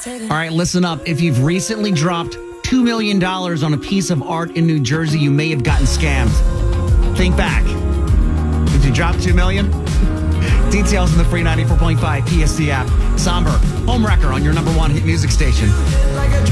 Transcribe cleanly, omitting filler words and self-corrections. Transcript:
All right, listen up. If you've recently dropped $2 million on a piece of art in New Jersey, you may have gotten scammed. Think back. Did you drop $2 million? Details in the free 94.5 PSD app. Somber, Homewrecker on your number one hit music station.